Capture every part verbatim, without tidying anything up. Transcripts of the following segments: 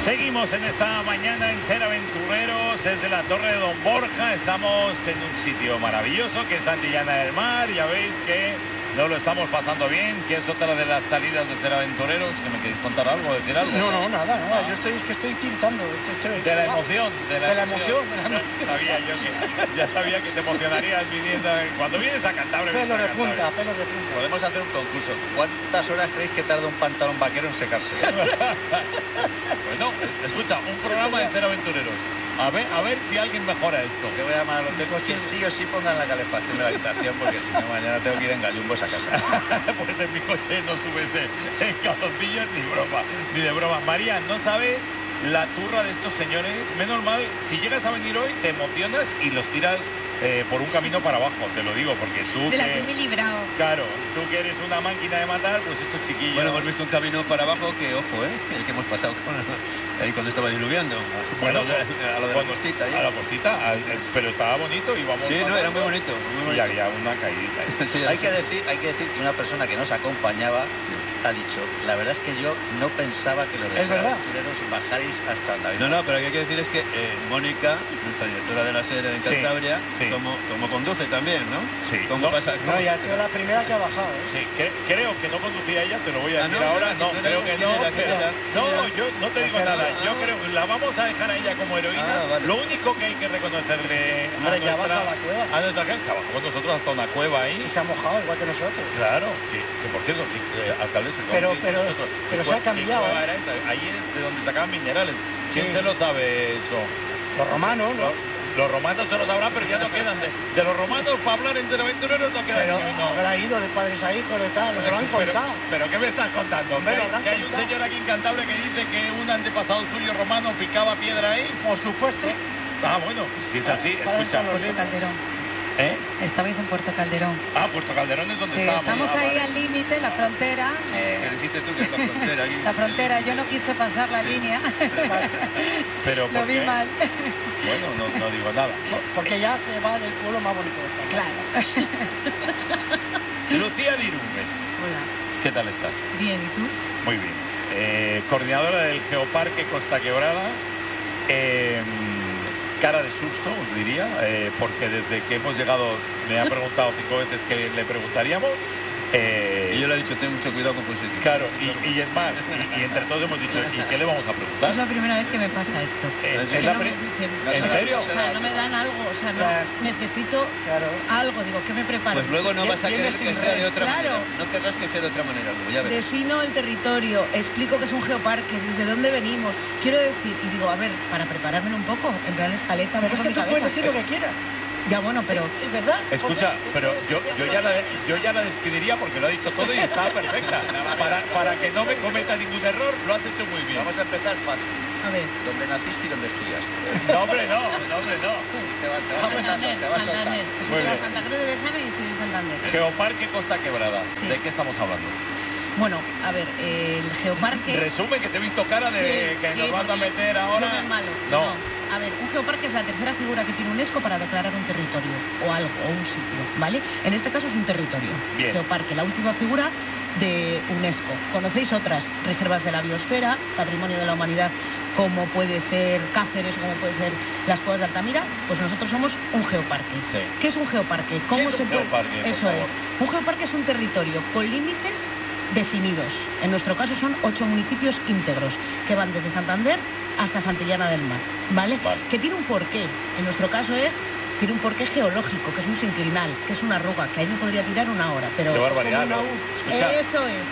Seguimos en esta mañana en Ser Aventureros desde la Torre de Don Borja. Estamos en un sitio maravilloso que es Santillana del Mar. Ya veis que no lo estamos pasando bien, que es otra de las salidas de Ser Aventureros. ¿Que me queréis contar algo, decir algo? No, no, nada, nada. Yo estoy, es que estoy tiltando. Estoy, de la emoción, de la, de la emoción. emoción. De la emoción. Sabía yo que, ya sabía que te emocionarías viniendo, cuando vienes a Cantabria. Pelo de Cantabria. punta, pelo de punta. Podemos hacer un concurso. ¿Cuántas horas creéis que tarda un pantalón vaquero en secarse? Pues no, escucha, un programa de Ser Aventureros. A ver, a ver si alguien mejora esto. Te voy a llamar al hotel que sí o sí pongan la calefacción de la habitación, porque si no mañana tengo que ir en gallumbos a casa. Pues en mi coche no subes en calzoncillos ni broma, ni de broma. María, ¿no sabes la turra de estos señores? Menos mal, si llegas a venir hoy te emocionas y los tiras eh, por un camino para abajo, te lo digo, porque tú de la que, que me he librado. Claro, tú que eres una máquina de matar, pues estos chiquillos... Bueno, hemos visto un camino para abajo que, ojo, ¿eh? El que hemos pasado con, ahí cuando estaba diluviando. Bueno, a lo de, a lo de con, la costita. ¿eh? A la costita, a, pero estaba bonito y vamos... Sí, no, era muy bonito. Muy bonito. Y había una caída. Sí, hay, que decir, hay que decir que una persona que nos acompañaba ha dicho, la verdad es que yo no pensaba que los de ¿Es verdad? aventureros bajarais hasta David. No, no, pero lo que hay que decir es que eh, Mónica, nuestra directora de la serie en Sí, Cantabria, sí. Como, como conduce también, ¿no? Sí. ¿Cómo No, pasa? No, ya ha sido la primera que ha bajado. ¿eh? Sí, que, creo que no conducía ella, te lo voy a Ah, decir no, ahora. no, No, no, creo no, que ¿quién no. era, quién pero- era? No, ¿Quién era? yo no te digo No sé, nada. no. Yo creo que la vamos a dejar a ella como heroína. Ah, vale. Lo único que hay que reconocerle a Hombre, ya nuestra, baja a la cueva. a nuestra gente, que bajó con nosotros hasta una cueva ahí. Y se ha mojado igual que nosotros. Claro, que, que por cierto, que, eh, alcaldesa, ¿cómo Pero- se dice pero- nosotros? pero ¿Qué se ha cue- cambiado, qué cueva ¿eh? era esa? Ahí es de donde sacaban minerales. ¿Quién Sí. se lo sabe eso? Los romanos, ¿no? Los, los romanos se lo sabrán, pero ya no quedan. De, de los romanos, para hablar en Ser Aventureros, no queda Pero ni uno. habrá ido de padres a hijos de tal, nos lo han Pero- contado. Pero, ¿qué me estás contando? Hombre, Que, lo habrán que hay un contado. señor aquí en Cantabria que dice que un antepasado suyo romano picaba piedra ahí. Por supuesto. Ah, bueno, si es así, Para escucha. eso Puerto Calderón. ¿Eh? Estabais en Puerto Calderón. Ah, Puerto Calderón es donde Sí, estábamos. estamos Ah, ahí vale. al límite, la frontera. Que eh, dijiste tú que es la frontera aquí. la frontera, yo no quise pasar la Sí. línea. Pero Lo ¿por vi qué? mal. Bueno, no, no digo nada. Porque ya se va del pueblo más bonito de España. Claro. Lucía Dirume, Hola. ¿qué tal estás? Bien, ¿y tú? Muy bien. Eh, coordinadora del Geoparque Costa Quebrada. Eh, cara de susto, os diría, eh, porque desde que hemos llegado me ha preguntado cinco veces que le preguntaríamos. Eh, Y yo le he dicho, ten mucho cuidado con Puigdemont. Claro, y, y es más, y, y entre todos hemos dicho, ¿y qué le vamos a Es preguntar? la primera vez que me pasa esto. Es, ¿En es Que la no pri- me dicen- ¿En serio? O sea, no me dan algo, o sea, no, O sea, necesito Claro. algo, digo, ¿qué me preparo? Pues luego no vas a Viene querer sin que sea de red. otra Claro. manera. No querrás que sea de otra manera, luego, ya verás. Defino el territorio, explico que es un geoparque, desde dónde venimos. Quiero decir, y digo, a ver, para preparármelo un poco, en plan escaleta, un Pero es poco que mi tú puedes cabeza. decir lo que quieras. Ya bueno, pero Es verdad. Escucha, pero yo, yo, ya la, yo ya la despediría porque lo ha dicho todo y está perfecta. Para, para que no me cometa ningún error, lo has hecho muy bien. Vamos a empezar fácil. a ver, ¿Dónde naciste y dónde estudiaste? No, hombre, no, no, hombre, no. Te vas, te vas soltando, Santander, te vas soltando. Santander. Muy Soy de bien. Santa Cruz de Bezana y estoy en Santander. Geoparque Costa Quebrada. Sí. ¿De qué estamos hablando? Bueno, a ver, el geoparque... Resume que te he visto cara de Sí, que sí, nos vas a porque meter ahora. Yo no es malo. No. A ver, un geoparque es la tercera figura que tiene UNESCO para declarar un territorio o algo, o un sitio, ¿vale? En este caso es un territorio. Bien. Geoparque, la última figura de UNESCO. ¿Conocéis otras? Reservas de la biosfera, patrimonio de la humanidad, como puede ser Cáceres, como puede ser las Cuevas de Altamira. Pues nosotros somos un geoparque. Sí. ¿Qué es un geoparque? ¿Cómo ¿Qué es se un puede? geoparque, por Eso favor? es. Un geoparque es un territorio con límites definidos. En nuestro caso son ocho municipios íntegros que van desde Santander hasta Santillana del Mar, ¿vale? Vale. Que tiene un porqué. En nuestro caso es tiene un porqué geológico, que es un sinclinal, que es una arruga, que ahí me podría tirar una hora, pero Qué barbaridad. como una ¿no? U. Escucha, eso es.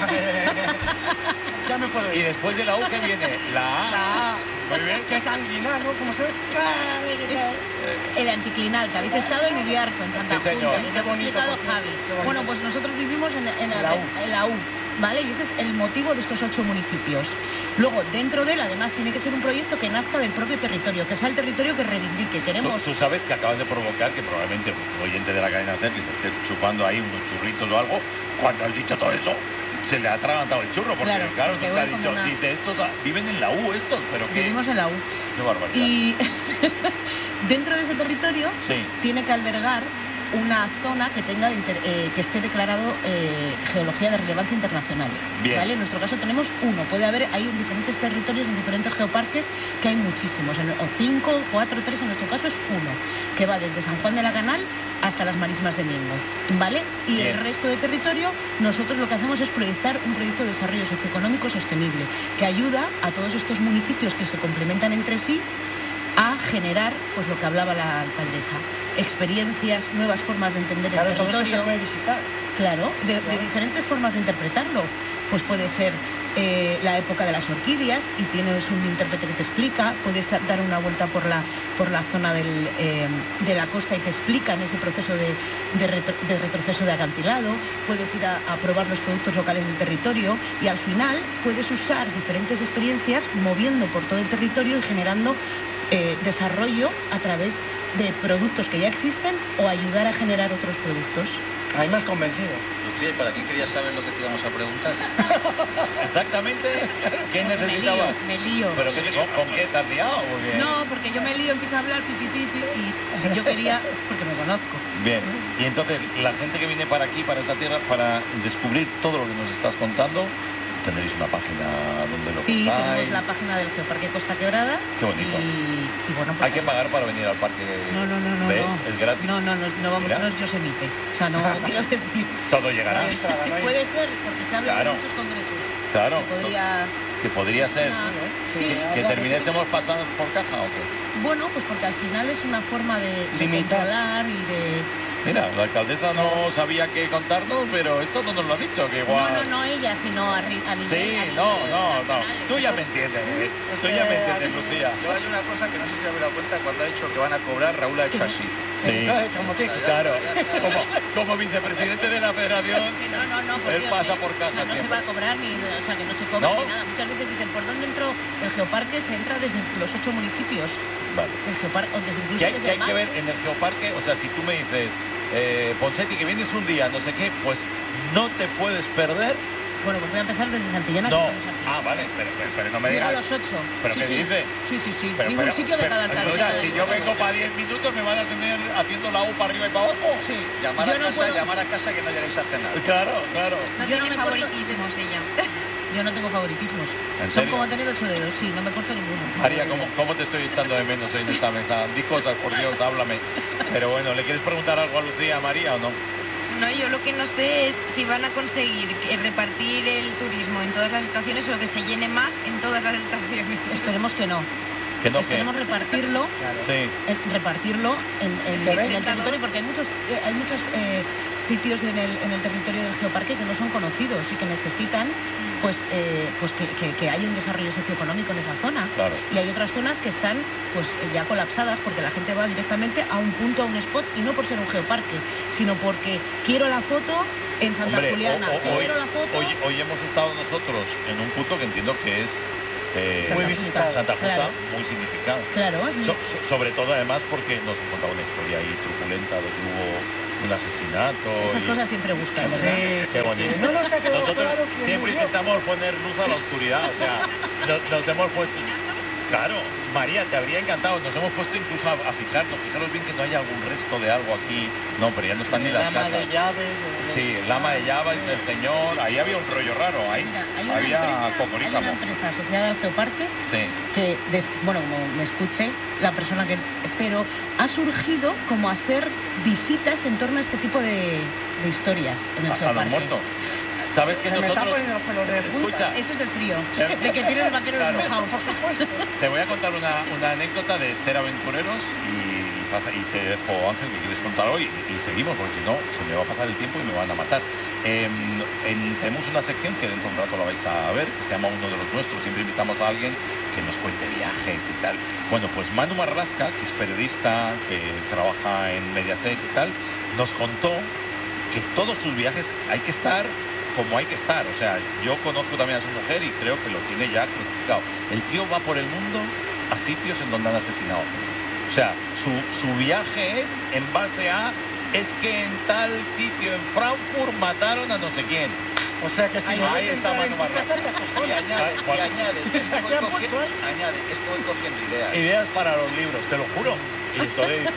Ya me puedo y ir. después de la U, ¿qué viene? La A. La A. Muy bien. Que sanguinar, ¿no? Como se ve. Ah, qué Es tal. el anticlinal, que habéis estado en Uriarco, en Santa Sí, señor. Junta, que Qué te has bonito, explicado por cierto, Javi. qué bonito. Bueno, pues nosotros vivimos en, en la, La U. en la U, ¿vale? Y ese es el motivo de estos ocho municipios. Luego, dentro de él, además, tiene que ser un proyecto que nazca del propio territorio, que sea el territorio que reivindique. Tú, Queremos... tú sabes que acabas de provocar que probablemente un oyente de la cadena SER que se esté chupando ahí unos churritos o algo, cuando has dicho todo eso, se le ha atragantado el churro, porque Claro, claro, porque tú te has voy como dicho, una- dice, estos ah, viven en la U estos, pero qué, Vivimos en la U. qué barbaridad. Y dentro de ese territorio Sí, tiene que albergar una zona que tenga de inter- eh, que esté declarado eh, geología de relevancia internacional. Bien. ¿Vale? En nuestro caso tenemos uno. Puede haber, hay en diferentes territorios, en diferentes geoparques, que hay muchísimos. En, o cinco, cuatro, tres, en nuestro caso es uno, que va desde San Juan de la Canal hasta las Marismas de Miengo. ¿Vale? Y Bien. el resto de territorio, nosotros lo que hacemos es proyectar un proyecto de desarrollo socioeconómico sostenible, que ayuda a todos estos municipios que se complementan entre sí a generar, pues lo que hablaba la alcaldesa, experiencias, nuevas formas de entender Claro, el todo esto se territorio. puede visitar. Claro, de, de Claro. diferentes formas de interpretarlo. Pues puede ser eh, la época de las orquídeas y tienes un intérprete que te explica, puedes da- dar una vuelta por la, por la zona del, eh, de la costa y te explican ese proceso de, de, retro- de retroceso de acantilado, puedes ir a, a probar los productos locales del territorio y al final puedes usar diferentes experiencias moviendo por todo el territorio y generando eh, desarrollo a través de productos que ya existen o ayudar a generar otros productos. A mí me has convencido. Lucía, ¿y para qué querías saber lo que te íbamos a preguntar? Exactamente. ¿Qué Me necesitabas? lío, me lío. ¿Pero qué, con, con qué te has liado? Porque- No, porque yo me lío, empiezo a hablar, pipi, pipi, y yo quería, porque me conozco. Bien, y entonces la gente que viene para aquí, para esta tierra, para descubrir todo lo que nos estás contando, tendréis una página donde lo Sí, contáis. tenemos la página del Geoparque Costa Quebrada. Qué bonito. Y, y bueno, pues Hay que ahí- pagar para venir al parque. No, no, no, no. ¿Ves? no. Es gratis. No, no, no, no, vamos, Mira. no es Yosemite. O sea, no quiero decir. Todo No llegará. hay entrada, no hay- Puede ser, porque se habla Claro. de muchos congresos. Claro. Que podría. Que podría ser. una- Sí, Sí. ¿eh? Que Habla de- terminésemos pasando por caja o qué. Bueno, pues porque al final es una forma de, de Limitar. controlar y de. Mira, la alcaldesa no sabía qué contarnos, pero esto no nos lo ha dicho, que No, igual. no, no ella, sino a, ri- a nivel. Sí, a nivel no, no, no. nacional. Tú ya me Entonces, entiendes, ¿eh? Es Tú que ya me a entiendes, mí- Lucía. Yo hay una cosa que no sé si habéis dado cuenta cuando ha dicho que van a cobrar, Raúl ha hecho así. Sí. ¿Sabes? Como tiene que ser. Claro, como, como vicepresidente de la federación, Que no, no, no, por él Dios, pasa ¿eh? por O caja sea, no se siempre. va a cobrar ni, o sea, que no se cobra ¿No? ni nada. Muchas veces dicen, ¿por dónde entró el geoparque? Se entra desde los ocho municipios Vale. del geoparque, o desde incluso ¿Qué hay, desde qué hay el que mar. ver en el geoparque? O sea, si tú me dices, eh, Ponseti, que vienes un día, no sé qué, pues no te puedes perder. Bueno, pues voy a empezar desde Santillana, No. que estamos aquí. Ah, vale, pero, pero, pero no me Digo digas. los ocho. ¿Pero sí, qué sí. dice? Sí, sí, sí. Pero, Digo pero- un sitio de pero- cada alcalde. O sea, cada si yo diputado. vengo para diez minutos, me van a tener haciendo la U para arriba y para abajo. Sí. Llamar Yo a no casa, puedo- llamar a casa que no lleguéis a cenar. Claro, claro. No Yo tiene no me corto- favoritismos ella. Yo no tengo favoritismos. ¿En Son serio? como tener ocho dedos, sí, no me corto ninguno. María, ¿cómo, ¿cómo te estoy echando de menos hoy en esta mesa? Di cosas, por Dios, háblame. Pero bueno, ¿le quieres preguntar algo a Lucía, a María o no? No, yo lo que no sé es si van a conseguir que repartir el turismo en todas las estaciones o que se llene más en todas las estaciones. Esperemos que no. Que no, que... Esperemos repartirlo, Claro. Sí. eh, repartirlo en, en- Se ve. en el territorio, porque hay muchos, eh, hay muchos eh, sitios en el, en el territorio del geoparque que no son conocidos y que necesitan pues, eh, pues que, que, que haya un desarrollo socioeconómico en esa zona. Claro. Y hay otras zonas que están pues eh, ya colapsadas porque la gente va directamente a un punto, a un spot, y no por ser un geoparque, sino porque quiero la foto en Santa Hombre, Juliana, o- o- hoy, quiero la foto hoy, hoy hemos estado nosotros en un punto que entiendo que es eh, Santa Muy Justa. visitado. Santa Justa, Claro, muy significado. claro, es muy- So- so- sobre todo además porque nos han contado una historia ahí truculenta de que hubo un asesinato. esas y- cosas siempre gustan, Sí, ¿verdad? sí, Qué sí. bonito. No nos ha quedado Nosotros claro quién siempre murió. intentamos poner luz a la oscuridad, o sea, nos, nos hemos puesto... Claro, María, te habría encantado, nos hemos puesto incluso a, a fijarnos, fijaros bien que no haya algún resto de algo aquí. No, pero ya no están ni El las ama casas. de llaves. el- Sí, el ama de llaves, el señor, ahí había un rollo raro, ahí Mira, hay una, había empresa, hay cocorícamo. una empresa asociada al geoparque Sí, que, de- bueno, como me escuche la persona que... Pero ha surgido como hacer visitas en torno a este tipo de, de historias en el a, a los geoparque. muertos. ¿Sabes que Se me está nosotros... poniendo los pelos de punta. Escucha, Eso es del frío, Eh, de que tienes vaqueros claro. mojados. Por supuesto. te voy a contar una, una anécdota de ser aventureros y, pasa- y te dejo, Ángel, que quieres contar hoy y, y seguimos, porque si no, se me va a pasar el tiempo y me van a matar. Em, en- tenemos una sección que dentro de un rato la vais a ver, que se llama Uno de los Nuestros. Siempre invitamos a alguien que nos cuente viajes y tal. Bueno, pues Manu Marrasca, que es periodista, que trabaja en Mediaset y tal, nos contó que todos sus viajes hay que estar como hay que estar. O sea, yo conozco también a su mujer y creo que lo tiene ya crucificado. El tío va por el mundo a sitios en donde han asesinado gente. O sea, su, su viaje es en base a, es que en tal sitio en Frankfurt mataron a no sé quién. O sea que si Ahí- no ahí ves está entrar en Manu tu Marrasca. casa te Y acojonas. añade, ¿Cuál? y añade, es que Aquí voy a cogiendo, puntual. añade, es que voy cogiendo ideas. Ideas para los libros, te lo juro. Y entonces dices,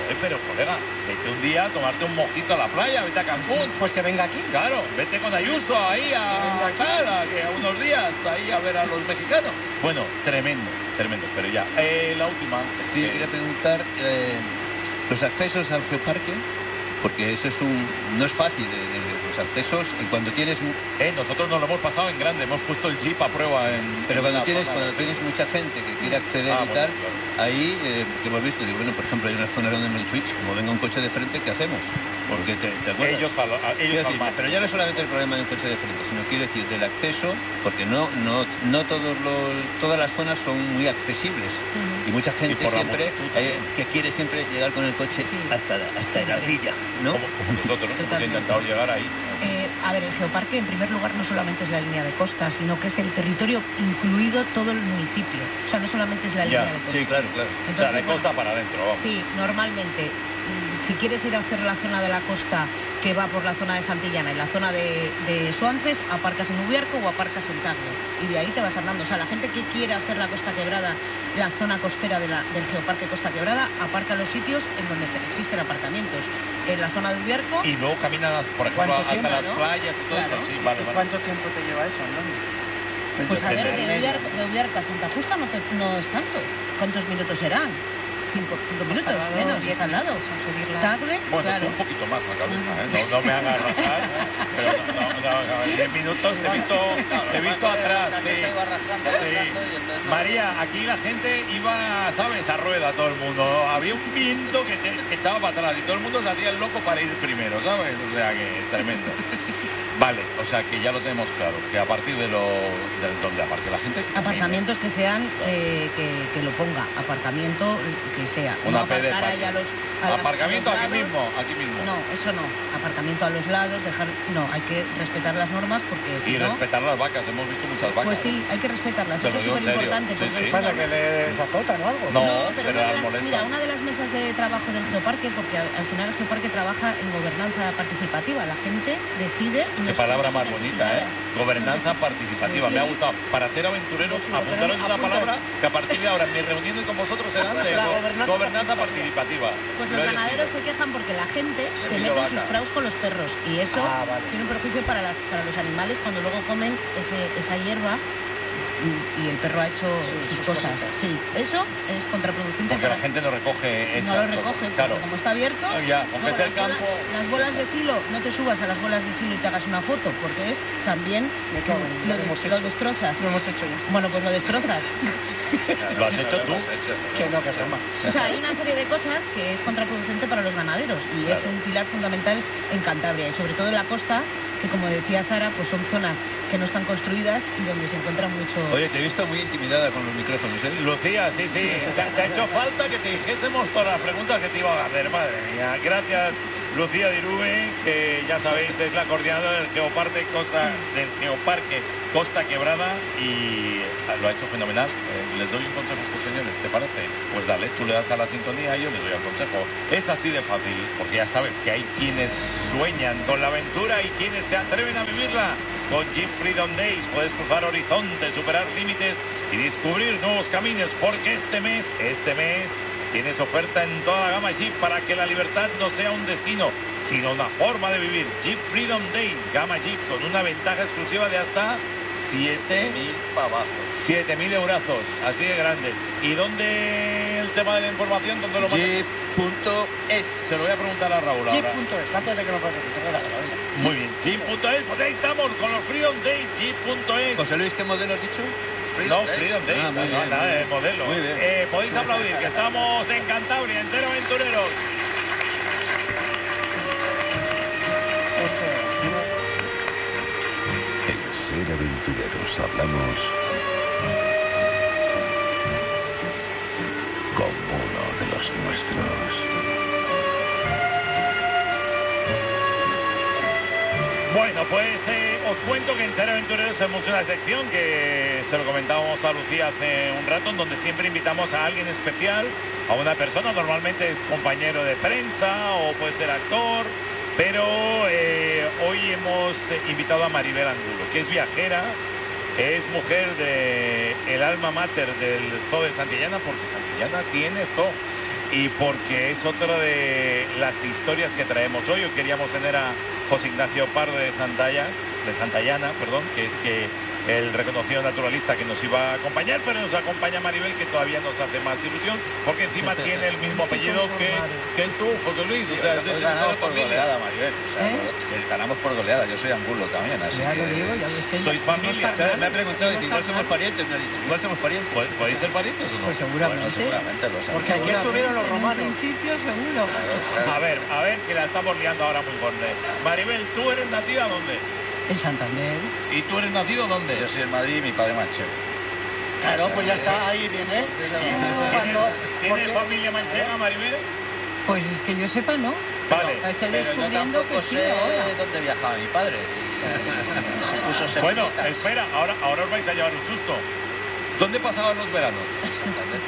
Joder, pero colega, vete un día a tomarte un mojito a la playa, vete a Cancún. Pues que venga aquí. Claro, vete con Ayuso ahí a, tal, a, que a unos días ahí a ver a los mexicanos. Bueno, tremendo, tremendo, pero ya. Eh, la última. Sí, eh, quería preguntar eh, los accesos al geoparque, porque eso es un no es fácil, eh, los accesos, y cuando tienes eh, nosotros nos lo hemos pasado en grande, hemos puesto el jeep a prueba en... pero en cuando una tienes zona cuando de- tienes mucha gente que quiere acceder Ah, y bueno, tal, claro. ahí eh, que hemos visto, digo, bueno, por ejemplo, hay una zona donde hemos dicho, "Uy, como venga un coche de frente, ¿qué hacemos?" Porque te, te acuerdas. Ellos al, a- Quiero ellos al decir, mar. pero ya no es solamente el problema de un coche de frente, sino quiero decir del acceso, porque no no no todos los todas las zonas son muy accesibles y mucha gente por la siempre multitud eh, también. que quiere siempre llegar con el coche Sí. hasta la, hasta la Siempre. orilla, ¿no? Como, como nosotros, ¿no? Hemos Totalmente. intentado llegar ahí. Eh, a ver, el geoparque en primer lugar no solamente es la línea de costa, sino que es el territorio incluido todo el municipio. O sea, no solamente es la Ya, línea de costa. Sí, claro, claro. O sea, Entonces, de bueno, costa para adentro, vamos. sí, normalmente, mm, si quieres ir a hacer la zona de la costa que va por la zona de Santillana y la zona de, de Suances, aparcas en Ubiarco o aparcas en Tagle. Y de ahí te vas andando. O sea, la gente que quiere hacer la Costa Quebrada, la zona costera de la- del geoparque Costa Quebrada, aparca en los sitios en donde est- existen aparcamientos. En la zona de Ubiarco, Y luego caminan, las- por ejemplo, ¿Cuánto hasta siembra, las no? playas y todo Claro. eso. Sí, vale, ¿Y vale. cuánto tiempo te lleva eso, no? pues a ver, Depende de del medio. Ubiarco, de Ubiarco a Santa Justa no, te- no es tanto. ¿Cuántos minutos serán? Cinco, cinco minutos, Hasta al lado, menos, diez está al lado. minutos a subirla. Tagle, Bueno, claro. tú un poquito más a la cabeza, ¿eh? No, no me hagas rajar, pero no, no, no, diez minutos te he visto, te he visto atrás, sí. Sí. María, aquí la gente iba, ¿sabes? A rueda todo el mundo. Había un viento que, te, que echaba para atrás y todo el mundo se hacía el loco para ir primero, ¿sabes? O sea que tremendo. Vale, o sea que ya lo tenemos claro, que a partir de lo de donde aparque la gente... Aparcamientos que sean, eh, que, que lo ponga, aparcamiento que sea. Una no P de aparcar ahí a parking. los, a las- Aparcamiento a los aquí lados. mismo, aquí mismo. No, eso no. Aparcamiento a los lados, dejar. No, hay que respetar las normas porque si Y no. respetar las vacas, hemos visto muchas vacas. Pues sí, hay que respetarlas. Te Eso lo es digo en súper serio. importante. Sí, porque sí. ¿Qué pasa? ¿Que les azotan o algo? No, No, pero, pero una de las las, molesta. mira, una de las mesas de trabajo del Geoparque, porque al al final el Geoparque trabaja en gobernanza participativa. La gente decide. y Qué nos palabra cuenta más sus bonita, ¿eh? necesidades. Gobernanza participativa, Sí, me ha sí. gustado. Para ser aventureros, Lo apuntaros tenemos- esa apunta palabra, eso. que a partir de ahora en mis reuniones con vosotros serán Pues de la go- gobernanza gobernanza participativa. participativa. Pues Lo los he ganaderos decidido. se quejan porque la gente se pido mete en sus vaca. praus con los perros y eso Ah, vale. tiene un perjuicio para, las, para los animales cuando luego comen ese, esa hierba y, y el perro ha hecho Sí, sus, sus cosas. cositas. Sí, eso es contraproducente. Porque la para- gente no recoge esa no lo cosa. recoge, porque Claro. como está abierto, Ah, ya, luego aunque sea el las, bolas, campo. las bolas de silo, no te subas a las bolas de silo y te hagas una foto, porque es también Me cago en lo, lo que des- hemos lo hecho. destrozas. Lo hemos hecho ya. Bueno, pues lo destrozas. Lo has hecho tú. Que no, que es broma. O sea, hay una serie de cosas que es contraproducente para los ganaderos y es Claro. un pilar fundamental en Cantabria y sobre todo en la costa, que como decía Sara, pues son zonas que no están construidas y donde se encuentran mucho... Oye, te he visto muy intimidada con los micrófonos, ¿eh? Lucía, sí, sí. Te, te ha hecho falta que te dijésemos todas las preguntas que te iban a hacer, madre mía. Gracias, Lucía Dirube, que ya sabéis es la coordinadora del Geoparque Costa, del Geoparque Costa Quebrada y lo ha hecho fenomenal. Eh, les doy un consejo a estos señores, ¿te parece? Pues dale, tú le das a la sintonía y yo les doy el consejo. Es así de fácil, porque ya sabes que hay quienes sueñan con la aventura y quienes se atreven a vivirla. Con Jeep Freedom Days puedes cruzar horizontes, superar límites y descubrir nuevos caminos, porque este mes, este mes, tienes oferta en toda la gama Jeep para que la libertad no sea un destino, sino una forma de vivir. Jeep Freedom Days, gama Jeep, con una ventaja exclusiva de hasta siete Mil para abajo. siete mil eurazos, así de grandes. ¿Y dónde el tema de la información? ¿Dónde lo mandas? jeep punto es. Se lo voy a preguntar a Raúl ahora. Jeep punto es, antes de que nos pase, te regalo, venga. Muy bien, Jeep punto es, pues ahí estamos con los Freedom Days, Jeep punto es. José Luis, ¿qué modelo has dicho? No, Freedom Days, Ah, muy no, bien, nada muy de bien. modelo. Muy bien. Eh, podéis aplaudir, que estamos en Cantabria, en Ser Aventureros. En Ser Aventureros hablamos como uno de los nuestros. Bueno, pues eh, os cuento que en Ser Aventureros tenemos una sección que se lo comentábamos a Lucía hace un rato, en donde siempre invitamos a alguien especial, a una persona, normalmente es compañero de prensa o puede ser actor, pero eh, hoy hemos eh, invitado a Maribel Angulo, que es viajera, es mujer de el alma mater del Zoo de Santillana, porque Santillana tiene zoo. y porque es otra de las historias que traemos hoy. Hoy queríamos tener a José Ignacio Pardo de Santalla, de Santayana, perdón, que es que el reconocido naturalista que nos iba a acompañar, pero nos acompaña Maribel, que todavía nos hace más ilusión, porque encima tiene el mismo apellido que, que tú, José Luis. Sí, o sea, hoy es de- de ganamos la por familia. goleada, Maribel. O sea, ¿Eh? que ganamos por goleada. Yo soy angulo también, así Ya que... lo digo, ya lo sé. Soy familia. O sea, me ha preguntado, dice, igual somos parientes, me ha dicho. Igual somos parientes. ¿Pod- ¿Podéis ser parientes o no? Pues Bueno, seguramente. seguramente lo sabemos. Porque aquí estuvieron los En un romanos. principio seguro. Claro, claro. A ver, a ver, que la estamos liando ahora muy fuerte. Maribel, ¿tú eres nacida dónde? En Santander. ¿Y tú eres nacido dónde? Yo soy en Madrid y mi padre manchego. Claro, O sea, pues ya que- está, ahí viene. ¿Tienes, Cuando- ¿tienes porque- familia manchega, Maribel? Pues es que yo sepa, no. Vale. Estoy Pero yo descubriendo tampoco que sí sé ahora. dónde viajaba mi padre. Y, y se puso Bueno, semillitas. espera, ahora, ahora os vais a llevar un susto. ¿Dónde pasaban los veranos? Santander.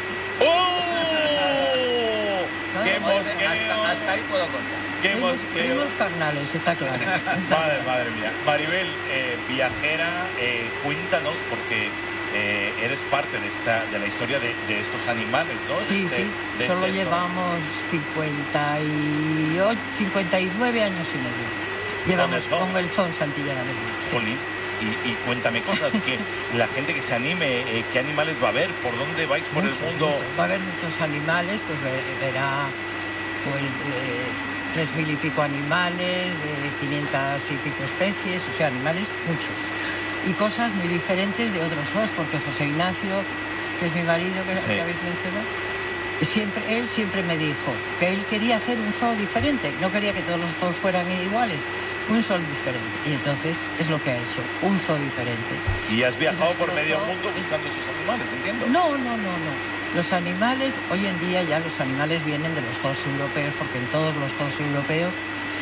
¡Oh! ¡Qué Claro, mosqueo! Hasta, hasta ahí puedo contar. ¡Qué Primos, mosqueo! primos carnales, está claro. Está Madre, claro. madre mía. Maribel, eh, viajera, eh, cuéntanos, porque eh, eres parte de esta de la historia de, de estos animales, ¿no? De Sí, este- sí. de Solo este- llevamos cincuenta y ocho, cincuenta y nueve años y medio. Llevamos ¿Con el zoo? con el zoo Santillana del Mar. Sí. Jolín, Y, y cuéntame cosas, que la gente que se anime, eh, ¿qué animales va a ver? ¿Por dónde vais por Muchos, el mundo? muchos. Va a haber muchos animales, pues ve- verá pues eh, tres mil y pico animales, de quinientas y pico especies, o sea, animales muchos. Y cosas muy diferentes de otros zoos, porque José Ignacio, que es mi marido, que, Sí. que habéis mencionado, siempre, él siempre me dijo que él quería hacer un zoo diferente, no quería que todos los zoos fueran iguales, un zoo diferente. Y entonces es lo que ha hecho, un zoo diferente. Y has viajado por nuestro medio zoo mundo es- buscando esos animales, entiendo. No, no, no, no. Los animales, hoy en día ya los animales vienen de los zoos europeos, porque en todos los zoos europeos,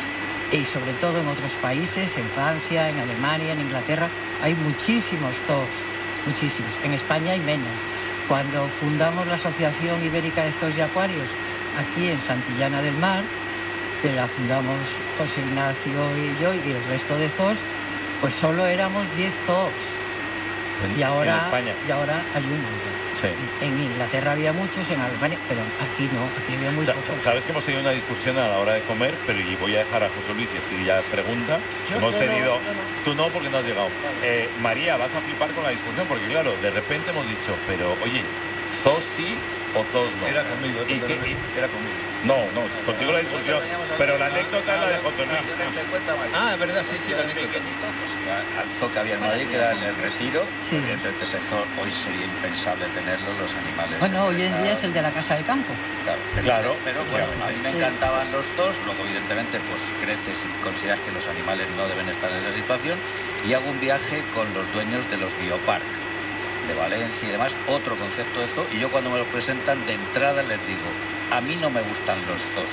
y sobre todo en otros países, en Francia, en Alemania, en Inglaterra, hay muchísimos zoos, muchísimos. En España hay menos. Cuando fundamos la Asociación Ibérica de Zoos y Acuarios, aquí en Santillana del Mar, que la fundamos José Ignacio y yo, y el resto de zoos, pues solo éramos diez zoos. En, Y ahora, en España. y ahora hay un montón. Sí. En Inglaterra había muchos, en Alemania, pero aquí no, aquí había muy Sa- pocos. Sabes que hemos tenido una discusión a la hora de comer, pero y voy a dejar a José Luis y así ya pregunta. Yo- hemos yo no, tenido. yo no. Tú no, porque no has llegado. Eh, María, vas a flipar con la discusión, porque claro, de repente hemos dicho, pero oye, ¿zoos sí o zoos no? Era conmigo, ¿Y qué- y- era conmigo. No, no, contigo la discusión, pero la anécdota es la de José Luis. Ah, es verdad, sí, sí, la anécdota. pequeñito, pues iba al zoo que había en Madrid, que era el Retiro. Sí. Evidentemente ese zoo hoy sería impensable tenerlo, los animales. Bueno, hoy en empiezan- día es el de la casa de campo. Claro, Claro, pero bueno, a mí me sí. encantaban los zoos, luego evidentemente pues creces y consideras que los animales no deben estar en esa situación y hago un viaje con los dueños de los biopark de Valencia y demás, otro concepto de zoo, y yo cuando me los presentan de entrada les digo, a mí no me gustan los zoos.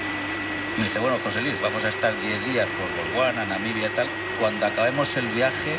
Y me dice, bueno, José Luis, vamos a estar diez días por Botswana, Namibia y tal, cuando acabemos el viaje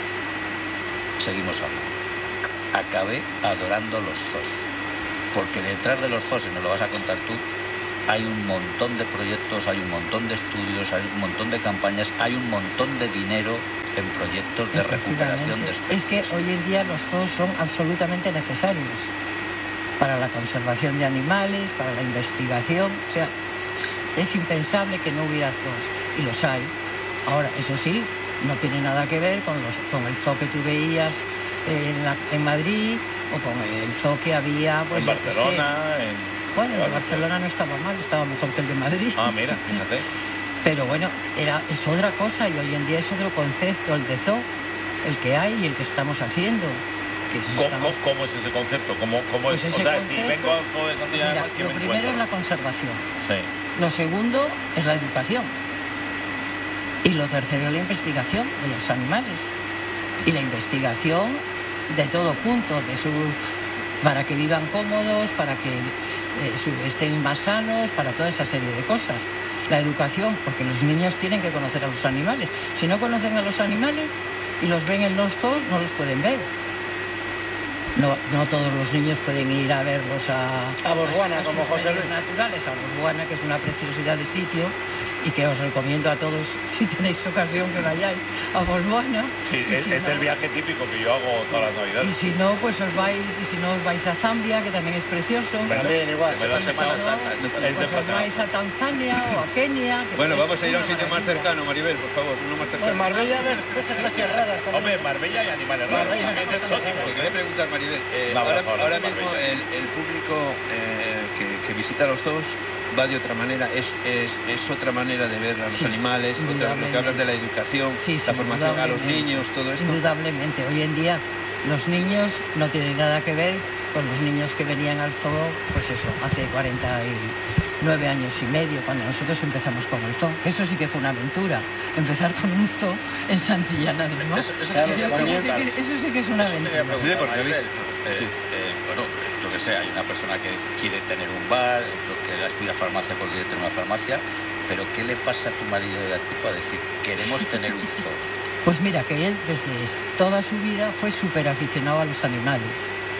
seguimos hablando. Acabé adorando los zoos, porque detrás de los zoos, y nos lo vas a contar tú, hay un montón de proyectos, hay un montón de estudios, hay un montón de campañas, hay un montón de dinero en proyectos de recuperación de Efectivamente. Es especies. que hoy en día los zoos son absolutamente necesarios para la conservación de animales, para la investigación. O sea, es impensable que no hubiera zoos, y los hay. Ahora, eso sí, no tiene nada que ver con, los, con el zoo que tú veías en, la- en Madrid o con el zoo que había pues, en yo qué sé. Barcelona, en... Bueno, Claro, en Barcelona no estaba mal, estaba mejor que el de Madrid. Ah, mira, fíjate. Pero bueno, era, es otra cosa, y hoy en día es otro concepto el de zoo, el que hay y el que estamos haciendo. Que si ¿Cómo, estamos- cómo es ese concepto? ¿Cómo, cómo Pues es? ese O sea, concepto- si vengo al zoo de Santillana, Mira, ¿qué lo me primero es encuentro? la conservación, Sí. lo segundo es la educación, y lo tercero es la investigación de los animales, y la investigación de todo punto, de su, para que vivan cómodos, para que eh, su- estén más sanos, para toda esa serie de cosas. La educación, porque los niños tienen que conocer a los animales. Si no conocen a los animales y los ven en los zoos, no los pueden ver. No, no todos los niños pueden ir a verlos a, A Botswana, a sus como José medios Luis. naturales, a Botswana, que es una preciosidad de sitio y que os recomiendo a todos, si tenéis ocasión, que vayáis a Botswana. Sí, Y es, si es no- el viaje típico que yo hago todas las Y navidades. si no, pues os vais, y si no os vais a Zambia, que también es precioso. También igual. Pero la Y si Semana no, Santa, Semana Es pues de os vais a Tanzania o a Kenia. que Bueno, es vamos a ir a un una sitio más maravilla. cercano, Maribel, por favor, uno más Pues cercano. Marbella ves, ves especies raras también. Hombre, Marbella y animales raros, Marbella. gente exótica. Te quería preguntar, Maribel, eh, Vamos, ahora, por favor, ahora por mismo Marbella. el, el público eh, que, que visita los zoos va de otra manera, es, es, es otra manera de ver a los Sí, animales, otra- lo que hablas de la educación, Sí, sí, la formación a los indudablemente. niños, todo esto. Indudablemente, hoy en día los niños no tienen nada que ver con los niños que venían al zoo, pues eso, hace cuarenta y nueve años y medio, cuando nosotros empezamos con el zoo. Eso sí que fue una aventura, empezar con un zoo en Santillana del Mar. Eso, eso Claro, te Eso, quería con eso sí preguntar. que, eso sí que es una Eso te quería aventura. preguntar, Sí, porque Maribel. habéis- Eh, eh, bueno, yo que sé, hay una persona que quiere tener un bar, otro que aspira a farmacia porque quiere tener una farmacia, pero ¿qué le pasa a tu marido y a ti para decir, queremos tener un zoo? Pues mira, que él desde toda su vida fue súper aficionado a los animales.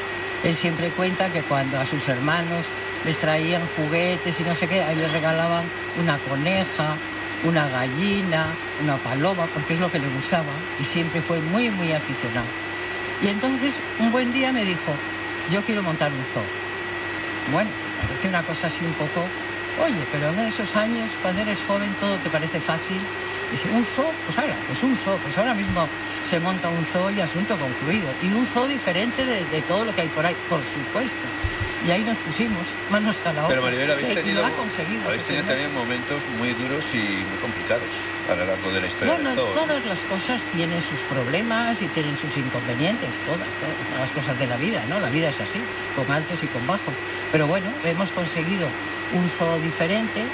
Él siempre cuenta que cuando a sus hermanos les traían juguetes y no sé qué, ahí les regalaban una coneja, una gallina, una paloma, porque es lo que le gustaba, y siempre fue muy, muy aficionado. Y entonces, un buen día me dijo, yo quiero montar un zoo. Bueno, pues parece una cosa así un poco, oye, pero en esos años, cuando eres joven, todo te parece fácil. Dice, ¿un zoo? Pues ahora, pues un zoo. Pues ahora mismo se monta un zoo y asunto concluido. Y un zoo diferente de, de todo lo que hay por ahí, por supuesto. Y ahí nos pusimos manos a la obra. Pero Maribel, habéis Y tenido, lo ha conseguido. habéis tenido porque también momentos muy duros y muy complicados a lo largo de la historia Bueno, del zoo. ¿no? todas las cosas tienen sus problemas y tienen sus inconvenientes, todas, todas las cosas de la vida, ¿no? La vida es así, con altos y con bajos. Pero bueno, hemos conseguido un zoo diferente,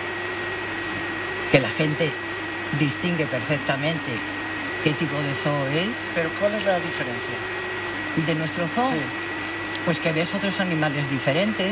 que la gente distingue perfectamente qué tipo de zoo es. Pero ¿cuál es la diferencia? De nuestro zoo, Sí. pues que ves otros animales diferentes.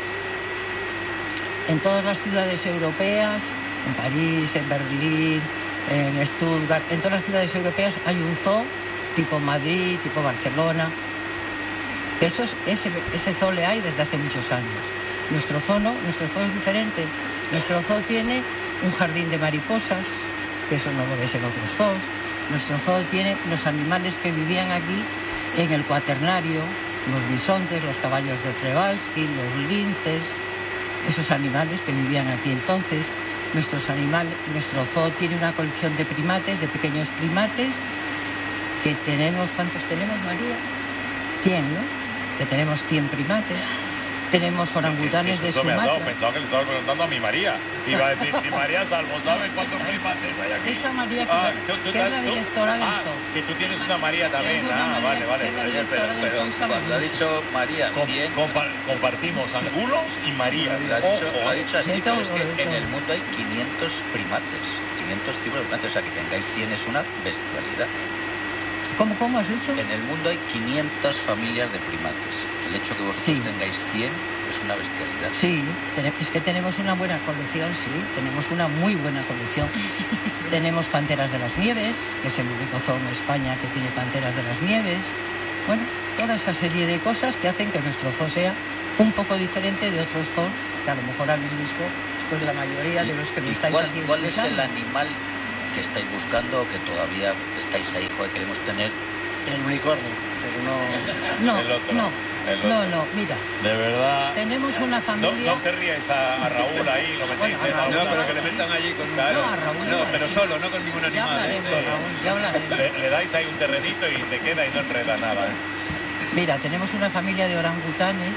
En todas las ciudades europeas, en París, en Berlín, en Stuttgart, en todas las ciudades europeas hay un zoo, tipo Madrid, tipo Barcelona. Eso es- ese, ese zoo le hay desde hace muchos años. Nuestro zoo no, nuestro zoo es diferente. Nuestro zoo tiene un jardín de mariposas, que eso no lo ves en otros zoos. Nuestro zoo tiene los animales que vivían aquí en el cuaternario, los bisontes, los caballos de Przewalski, los linces, esos animales que vivían aquí entonces. Nuestros animales, nuestro zoo tiene una colección de primates, de pequeños primates, que tenemos, ¿cuántos tenemos, María? cien, ¿no? Que tenemos cien primates. Tenemos orangutanes ¿Qué de susto me has dado? Sumatra. Pensaba que le estaba preguntando a mi María. Iba a decir, si María Salvo sabe cuántos primates hay aquí. Esta María, que, Ah, es la- tú- tú que es la estás- tú- directora del ah, zoo. que tú tienes una María también. Tengo una Ah, María, vale, vale. que es la Oye, directora pero, del pero zoo, sabe Cuando ha mucho. dicho María, com- cien, compa- compartimos angulos y Marías. lo ha dicho, Ojo, lo ha eh. dicho así, De pero todo, es que de en todo. el mundo hay quinientos primates, quinientos tipos de primates, o sea que tengáis cien es una bestialidad. ¿Cómo, cómo has dicho? En el mundo hay quinientas familias de primates. El hecho que vosotros Sí. tengáis cien es una bestialidad. Sí, tene- es que tenemos una buena colección, sí, tenemos una muy buena colección. Tenemos panteras de las nieves, que es el único zoo en España que tiene panteras de las nieves. Bueno, toda esa serie de cosas que hacen que nuestro zoo sea un poco diferente de otros zoos que a lo mejor habéis visto, pues la mayoría de los que me ¿Y estáis cuál, aquí cuál es el escuchando. animal que estáis buscando o que todavía estáis ahí, joder, queremos tener? El unicornio. Pero no... No, El otro, no, el otro. no, no, mira, De verdad. tenemos una No, familia... no querríais a, a Raúl ahí, lo metéis Bueno, a en Raúl No, algún pero lado. que le sí. metan allí con... No, a Raúl No, no, pero sí. solo, no con ningún Ya animal. ¿eh? hablaremos, Sí. Raúl, ya hablaremos. Le, le dais ahí un terrenito y se queda y no enreda nada. ¿eh? Mira, tenemos una familia de orangutanes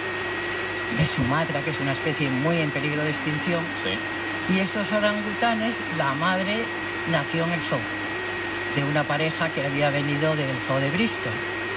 de Sumatra, que es una especie muy en peligro de extinción, Sí. y estos orangutanes, la madre nació en el zoo, de una pareja que había venido del zoo de Bristol.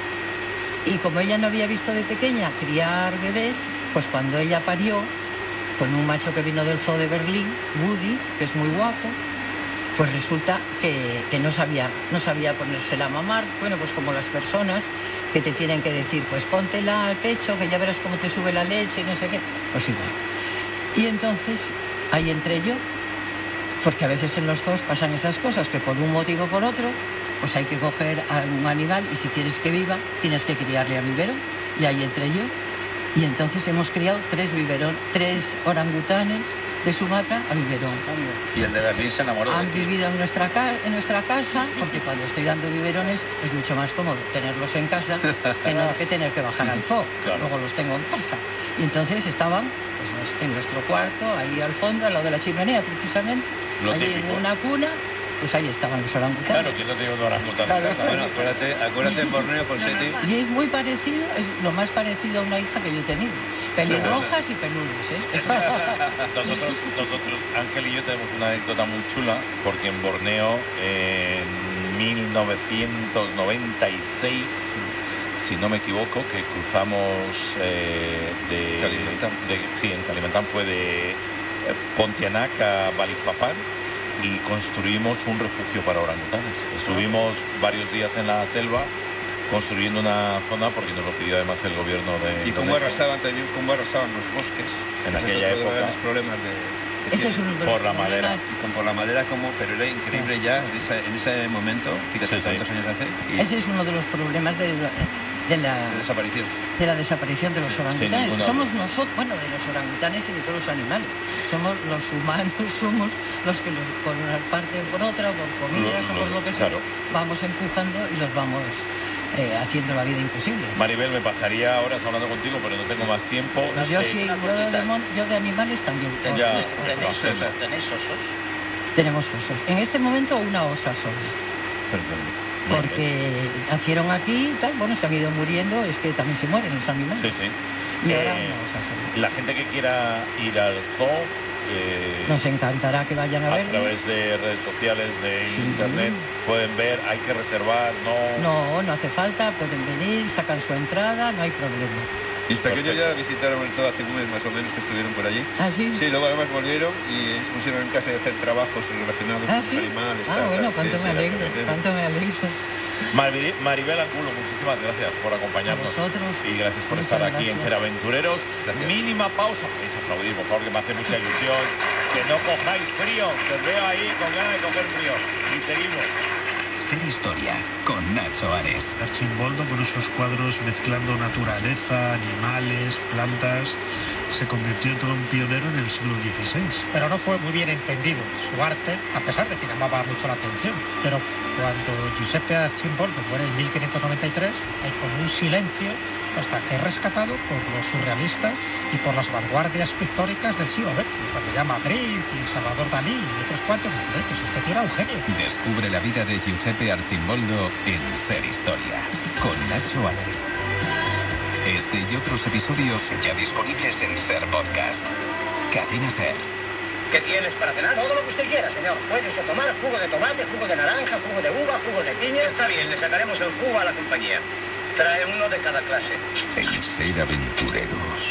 Y como ella no había visto de pequeña criar bebés, pues cuando ella parió, con un macho que vino del zoo de Berlín, Woody, que es muy guapo, pues resulta que, que no sabía, no sabía ponérsela a mamar. Bueno, pues como las personas que te tienen que decir, pues póntela al pecho, que ya verás cómo te sube la leche y no sé qué. Pues igual. Y entonces, ahí entré yo, porque a veces en los zoos pasan esas cosas, que por un motivo o por otro, pues hay que coger a algún animal y si quieres que viva, tienes que criarle a vivero. y ahí entré yo. Y entonces hemos criado tres biberón, tres orangutanes de Sumatra a biberón. Y el de Berlín se enamoró de Han ti. vivido en nuestra, ca en nuestra casa, porque cuando estoy dando biberones es mucho más cómodo tenerlos en casa que no que tener que bajar al zoo. Claro. Luego los tengo en casa. Y entonces estaban pues, en nuestro cuarto, ahí al fondo, al lado de la chimenea precisamente, Lo allí típico. en una cuna, pues ahí estaban los orangutanes. Claro, ¿quién no tiene un orangután en Claro. casa? Bueno, acuérdate, acuérdate en Borneo, Ponseti. Y es muy parecido, es lo más parecido a una hija que yo he tenido. Pelirrojas y peludos, ¿eh? Eso es- Nosotros, nosotros, Ángel y yo tenemos una anécdota muy chula, porque en Borneo, en mil novecientos noventa y seis, si no me equivoco, que cruzamos eh, de, Kalimantan. de- sí, en Kalimantan fue de eh, Pontianak a Balikpapan y construimos un refugio para orangutanes. Estuvimos varios días en la selva construyendo una zona porque nos lo pidió además el gobierno de Y cómo Indonesia. arrasaban también, cómo arrasaban los bosques. En Ese es aquella otro de los época. grandes problemas de... que Ese es tienen. uno de los Por la madera. problemas. Y con por la madera como, pero era increíble ya en, esa- en ese momento, fíjate Sí, sí. cuántos años hace, y Ese es uno de los problemas de, de la, de desaparición. de la desaparición de los Sin orangutanes. ninguna Somos duda. nosotros, bueno, de los orangutanes y de todos los animales. Somos los humanos, somos los que los, por una parte o por otra, por comidas Los- o por los- lo que sea, claro. vamos empujando y los vamos eh, haciendo la vida imposible. Maribel, me pasaría horas hablando contigo, pero no tengo más tiempo. No, yo Este, sí, una yo de, cosita. mon- yo de animales también. ¿Ten- Ya. ¿Tenéis, No, osos? ¿Tenéis osos? Tenemos osos. En este momento una osa solo. Perdón. Muy Porque nacieron aquí y tal, bueno, se han ido muriendo, es que también se mueren los animales. bien. Sí, sí. Y ahora Eh, una osa solo. La gente que quiera ir al zoo, eh, Nos encantará que vayan a a verlo. través de redes sociales, de Sí. internet, pueden ver, hay que reservar, no... No, no hace falta, pueden venir, sacan su entrada, no hay problema. Mis pequeños Perfecto. ya visitaron el todo hace un mes más o menos que estuvieron por allí. ¿Ah, sí? Sí, luego además volvieron y se pusieron en casa de hacer trabajos relacionados ¿Ah, con sí? los animales. Ah, tal, bueno, tal. cuánto Sí, me sí, alegro, sí. cuánto me alegro. Maribel, Maribel Angulo, muchísimas gracias por A acompañarnos. vosotros. Y gracias por Muchas estar aquí en gracias. Ser Aventureros. Gracias. Mínima pausa. Podéis aplaudir, por favor, que me hace mucha ilusión. Que no cojáis frío, que os veo ahí con ganas de coger frío. Y seguimos. Ser Historia, con Nacho Ares. Archimboldo, con esos cuadros mezclando naturaleza, animales, plantas, se convirtió en todo un pionero en el siglo dieciséis. Pero no fue muy bien entendido su arte, a pesar de que llamaba mucho la atención. Pero cuando Giuseppe Archimboldo muere en mil quinientos noventa y tres, hay como un silencio hasta que es rescatado por los surrealistas y por las vanguardias pictóricas del siglo veinte. Cuando ya Magritte y Salvador Dalí y otros cuantos, hombre, pues este tío era un genio. Descubre la vida de Giuseppe Archimboldo en Ser Historia, con Nacho Ares. Este y otros episodios ya disponibles en Ser Podcast. Cadena Ser. ¿Qué tienes para cenar? Todo lo que usted quiera, señor. Puede usted tomar jugo de tomate, jugo de naranja, jugo de uva, jugo de piña. Está bien, le sacaremos el jugo a la compañía. Trae uno de cada clase. En Ser Aventureros.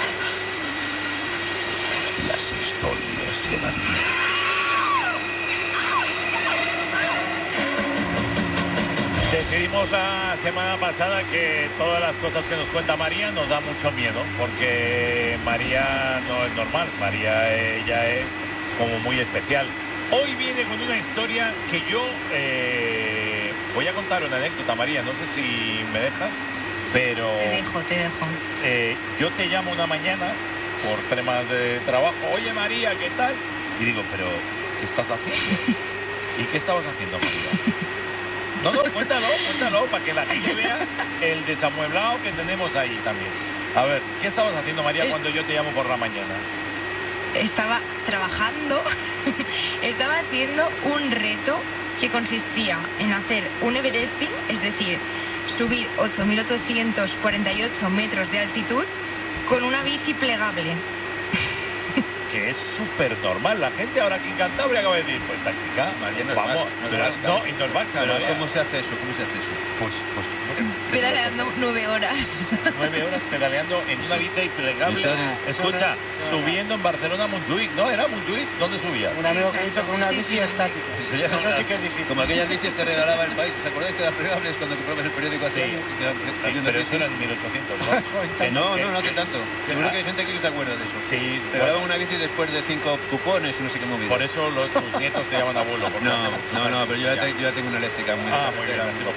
Las historias de la vida. Decidimos la semana pasada que todas las cosas que nos cuenta María nos da mucho miedo, porque María no es normal, María ella es como muy especial. Hoy viene con una historia que yo eh, voy a contar una anécdota, María, no sé si me dejas, pero Te dejo, te dejo. eh, yo te llamo una mañana por temas de trabajo, oye María, ¿qué tal? Y digo, pero ¿qué estás haciendo? ¿Y qué estabas haciendo, María? No, no, cuéntalo, cuéntalo, para que la gente vea el desamueblado que tenemos ahí también. A ver, ¿qué estabas haciendo, María, Es- cuando yo te llamo por la mañana? Estaba trabajando, estaba haciendo un reto que consistía en hacer un Everesting, es decir, subir ocho mil ochocientos cuarenta y ocho metros de altitud con una bici plegable. Que es súper normal. La gente ahora aquí en Cantabria acaba de decir, pues esta chica, María no es vamos, vasca, no es pero- vasca. no, y no es vasca, Pero María. ¿cómo se hace eso? ¿Cómo se hace eso? Pues, pues, Pedaleando nueve horas. nueve horas pedaleando en una bici plegable. Eso- Escucha, eso- subiendo en Barcelona a Montjuïc, ¿no? ¿Era Montjuïc? ¿Dónde subía? Un amigo que Exacto. hizo con una Sí, bici sí. estática. Eso ya- Eso sí que es difícil. Como aquellas bicis que regalaba el país. ¿Os acordáis que las plegables cuando comprabas el periódico hace Sí. años? Que eran- Sí, había unas pero bicis? eso era en mil ochocientos, ¿no? Joder, Que No, que- no, no hace que- tanto. Seguro que hay gente aquí que se acuerda de eso. Sí, Regalaban bueno, una bici después de cinco cupones y no sé qué movida. por eso los, tus nietos te llaman abuelo. porque No, hace muchos no, no, años pero yo ya, ya. te- yo ya tengo una eléctrica muy Ah, muy bien, carretera, así muy me gusta. poca.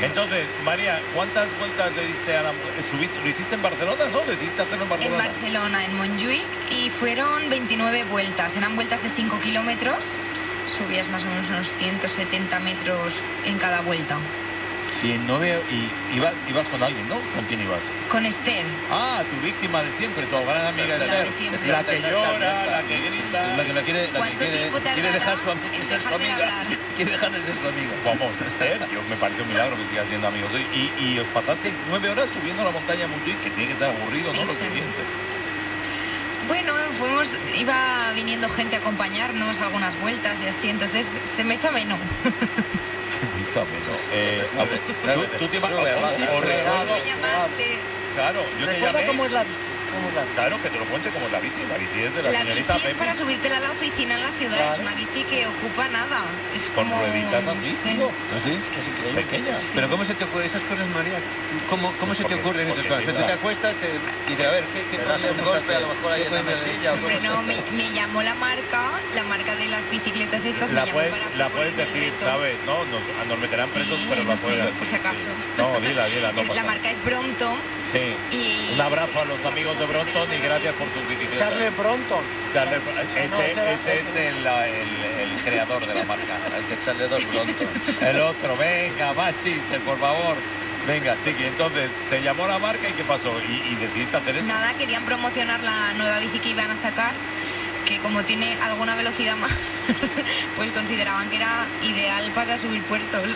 Entonces, María, ¿cuántas vueltas le diste a la... Subiste, lo hiciste en Barcelona, ¿no? ¿Le diste hacerlo en En Barcelona? Barcelona, en Montjuïc, y fueron veintinueve vueltas. Eran vueltas de cinco kilómetros. Subías más o menos unos ciento setenta metros en cada vuelta. Sí, en nueve... Y ibas, ibas con alguien, ¿no? ¿Con quién ibas? Con Esther. Ah, tu víctima de siempre, tu gran amiga La Esther. de siempre. La que llora, la que grita... La que la quiere, la que ¿Cuánto quiere, tiempo quiere tardará dejar su, am- en ser su dejarme de amiga. hablar? Quiere dejar de ser su amiga. Vamos, Esther, yo me parece un milagro que sigas siendo amigos. Y, y os pasasteis nueve horas subiendo la montaña de Montjuïc, que tiene que estar aburrido, ¿no? Lo Exacto. siguiente. Bueno, fuimos, iba viniendo gente a acompañarnos algunas vueltas y así, entonces se me hizo ameno. Hizo ameno. Eh, a ver, tú, tú te ibas... Sube, os- baja. os Sí, recuerdo- Me llamaste. Claro, yo te ¿Recuerda llamé... cómo es la bici? ¿Cómo es la bici? Claro, que te lo cuente como es la bici. La bici es de la, La señorita bici es Pepi. para subírtela a la oficina en la ciudad, Claro. es una bici que ocupa nada. Es Con como... rueditas así, sí. tío. ¿Ah, sí? Es que es increíble. Pequeña. Pero ¿cómo se te ocurren esas cosas, María? ¿Cómo, cómo Pues se te porque- ocurren esas porque cosas? tiene Tú te la- acuestas te, y dices, a ver, ¿qué, qué Le das un podemos golpe hacer? a lo mejor ahí ¿Qué en la podemos hacer? mesilla o Hombre, cómo no, se- me, me llamó la marca, la marca de las bicicletas estas, La me llamó puedes, para la puedes proponerme el decir, reto. ¿sabes? No, nos, nos meterán Sí, presos, pero no la sé, puedes por si acaso. Sí. No, dila, dila, no El- pasa la nada. marca es Brompton Sí. y... Un abrazo a los amigos de Brompton y gracias por sus bicicletas. Charles Bronton. Charles- No, ese, ese era- ese es el, la- el, el creador de la marca. Hay que echarle dos Brompton. El otro, venga, más chistes, por favor. Venga, sigue. Entonces, te llamó la marca y ¿qué pasó? Y, y decidiste hacer eso. Nada, querían promocionar la nueva bici que iban a sacar, que como tiene alguna velocidad más, pues consideraban que era ideal para subir puertos.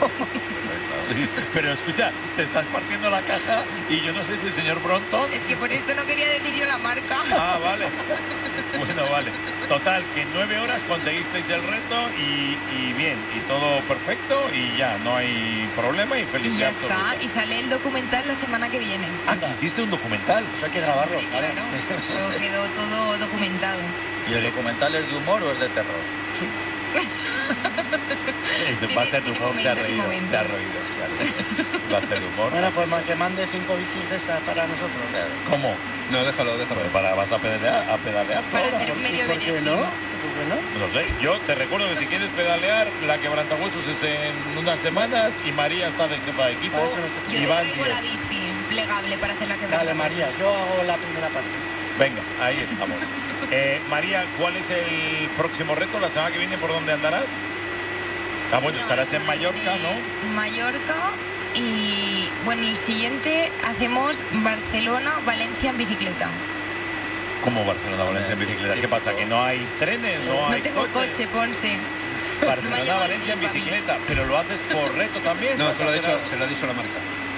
Sí, pero escucha, te estás partiendo la caja y yo no sé si el señor Brompton... Es que por esto no quería decir yo la marca. Ah, vale. Bueno, vale. Total, que en nueve horas conseguisteis el reto y, y bien, y todo perfecto y ya, no hay problema y Y felicidad ya está, absoluta. y sale el documental la semana que viene. Ah, que hiciste un documental. Eso hay que grabarlo. Hombre, claro, eso quedó todo documentado. ¿Y el documental es de humor o es de terror? Ese va a ser de Tiene humor, se ha momentos y reído, se ha momentos. reído, se ha reído. Va a ser de humor. Bueno, pues ma- que mande cinco bicis de esas para nosotros. ¿Cómo? No, déjalo, déjalo. Pues para, vas a pedalear, a pedalear Para ahora. hacer medio ¿Por qué Everesting. no? ¿Por qué no? No sé, yo te recuerdo que si quieres pedalear, la quebrantahuesos es en unas semanas y María está de jefa de equipo Para eso no estoy- Yo y te van traigo diez. la bici plegable para hacer la que Dale, María, yo hago la primera parte. Venga, ahí estamos. Eh, María, ¿cuál es el próximo reto? ¿La semana que viene por dónde andarás? Ah, bueno, No, estarás la en semana que Mallorca, viene ¿no? Mallorca y bueno, el siguiente hacemos Barcelona, Valencia en bicicleta. Como Barcelona, Valencia en bicicleta. ¿Qué pasa? ¿Que no hay trenes? No, No hay tengo coches? coche, Ponce. No me ha Barcelona, llevado el Valencia en jeep a mí. bicicleta. ¿Pero lo haces por reto también? No, ¿Vas se lo, a ha hacer dicho, algo? se lo ha dicho la marca.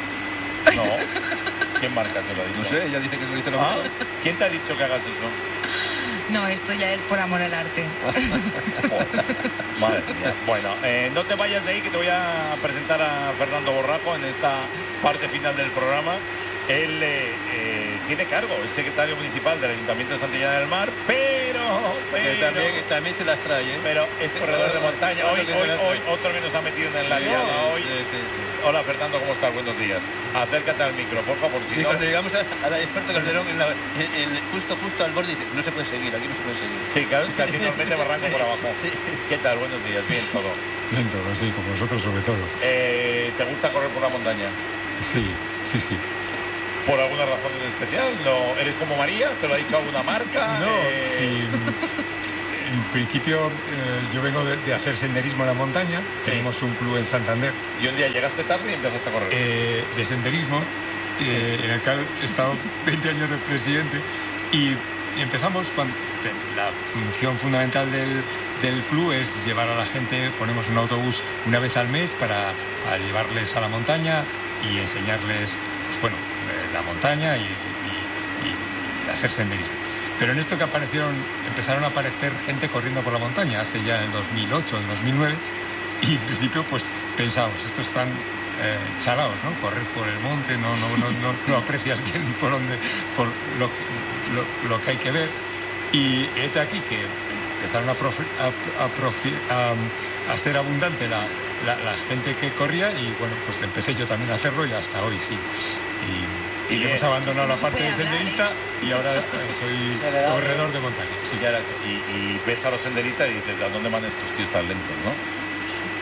No. ¿Quién marca se lo ha dicho? No sé, ella dice que se lo dice la Ah, marca. ¿quién te ha dicho que hagas eso? No, esto ya es por amor al arte. Joder, madre mía. Bueno, eh, no te vayas de ahí que te voy a presentar a Fernando Borrajo en esta parte final del programa. Él eh, eh, tiene cargo, es secretario municipal del Ayuntamiento de Santillana del Mar, pero, pero, Que también, que también se las trae, ¿eh? pero es corredor de montaña. Hoy, Otro que se hoy, las trae. hoy otro que nos ha metido en la liada hoy. Sí, sí, sí. Hola Fernando, ¿cómo estás? Buenos días. Acércate al micro, por favor. si Sí, no- cuando llegamos a, a la Alberto Calderón, en la, en- en- justo justo al borde, dice, no se puede seguir, aquí no se puede seguir. Sí, claro, casi nos mete barranco por abajo. Sí. ¿Qué tal? Buenos días, bien todo. Bien todo, sí, como vosotros sobre todo. Eh, ¿Te gusta correr por la montaña? Sí, sí, sí. ¿Por alguna razón en especial? ¿No? ¿Eres como María? ¿Te lo ha dicho alguna marca? No, Eh, sí. En principio eh, yo vengo de, de hacer senderismo en la montaña. Sí. Tenemos un club en Santander Y un día llegaste tarde y empezaste a correr. eh, de senderismo, eh, en el cual he estado veinte años de presidente y, y empezamos cuando la función fundamental del, del club es llevar a la gente, ponemos un autobús una vez al mes para, para llevarles a la montaña y enseñarles, pues bueno, eh, la montaña y, y- y hacer senderismo. Pero en esto que aparecieron, empezaron a aparecer gente corriendo por la montaña, hace ya en el dos mil ocho, en el dos mil nueve, y en principio pues pensamos, estos están eh, chalaos, ¿no? Correr por el monte, no, no, no, no, no aprecias bien por dónde, por lo, que- lo, lo que hay que ver. Y hete aquí que empezaron a, profi- a, a, profi- a- a ser abundante la, la, la gente que corría y bueno, pues empecé yo también a hacerlo y hasta hoy sí. Y, y Bien. hemos abandonado Es que no la parte se de puede hablar, senderista y ahora eh, soy Se le da corredor de montaña. Sí. Y, ahora- y- y ves a los senderistas y dices, ¿a dónde van estos tíos tan lentos, no?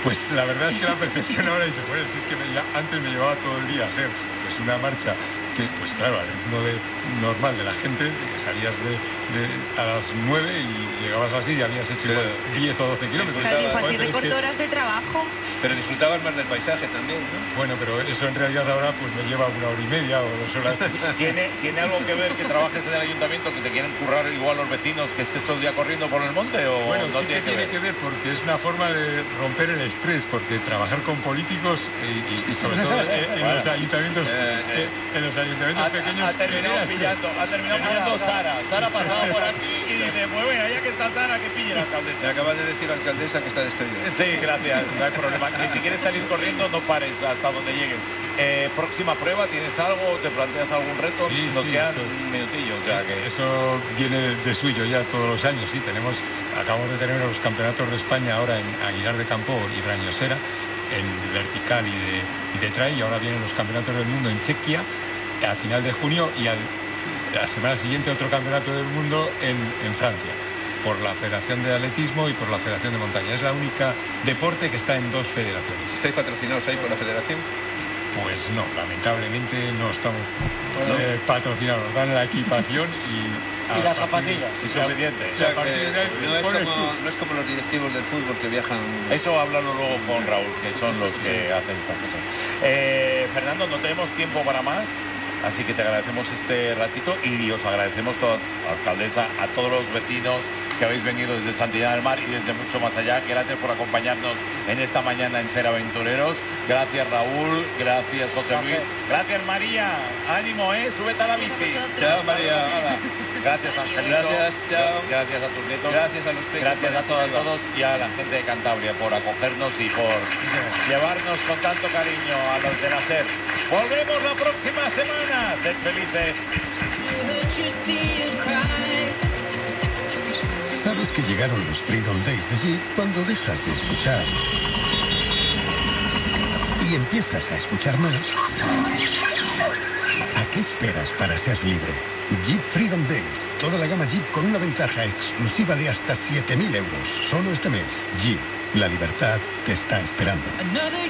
Pues la verdad es que la percepción ahora dice, bueno, si es que me, ya, antes me llevaba todo el día a hacer pues una marcha que, pues claro, al ritmo de, normal de la gente, que salías de, de, a las nueve y llegabas así y habías hecho igual diez o doce kilómetros. Claro, dijo, así Bueno, recorto es que, horas de trabajo. Pero disfrutabas más del paisaje también, ¿no? Bueno, pero eso en realidad ahora pues me lleva una hora y media o dos horas. ¿Tiene, ¿Tiene algo que ver que trabajes en el ayuntamiento, que te quieren currar igual los vecinos, que estés todo el día corriendo por el monte? O bueno, no sí tiene que tiene que ver porque es una forma de romper el estrés, porque trabajar con políticos y, y, y sobre todo en, en Bueno. los ayuntamientos, Eh, eh. en los ayuntamientos Ha, pequeños. ha terminado genera estrés. pillando, ha terminado pillando Sara. Sara pasaba por aquí y dice, pues venga, ya que está Sara, que pille la alcaldesa. Me acabas de decir, alcaldesa, que está despedida. Sí, gracias, no hay problema. Que si quieres salir corriendo, no pares hasta donde llegues. Eh, próxima prueba, ¿tienes algo? ¿Te planteas algún reto? Sí, Nos sí, quedan eso. un minutillo. O sea que... Eso viene de suyo ya todos los años, sí. Tenemos, acabamos de tener los campeonatos de España ahora en Aguilar de Campo y Brañosera, en vertical y de, y de trail, y ahora vienen los campeonatos del mundo en Chequia a final de junio y al, la semana siguiente otro campeonato del mundo en, en Francia, por la Federación de Atletismo y por la Federación de Montaña. Es la única deporte que está en dos federaciones. ¿Estáis patrocinados ahí por la federación? Pues no, lamentablemente no estamos eh, patrocinados. Nos dan la equipación y... Y las zapatillas. Y suficiente. O sea, a partir que de ahí, no, es pones como, tú. no es como los directivos del fútbol que viajan... Eso háblalo luego con Raúl, que son los que hacen estas cosas. Eh, Fernando, no tenemos tiempo para más, así que te agradecemos este ratito y os agradecemos, toda, alcaldesa, a todos los vecinos que habéis venido desde Santillana del Mar y desde mucho más allá. Gracias por acompañarnos en esta mañana en Ser Aventureros. Gracias, Raúl. Gracias, José Luis. Gracias, María. Ánimo, ¿eh? Súbete a la bici. Chao, María. Gracias, Angelito. Gracias, chao. Gracias a tus nietos. Gracias a los peques. Gracias a todos, a todos y a la gente de Cantabria por acogernos y por llevarnos con tanto cariño a los de la SER. Volvemos la próxima semana. Sed felices. Sabes que llegaron los Freedom Days de Jeep cuando dejas de escuchar y empiezas a escuchar más. ¿A qué esperas para ser libre? Jeep Freedom Days. Toda la gama Jeep con una ventaja exclusiva de hasta siete mil euros. Solo este mes. Jeep. La libertad te está esperando.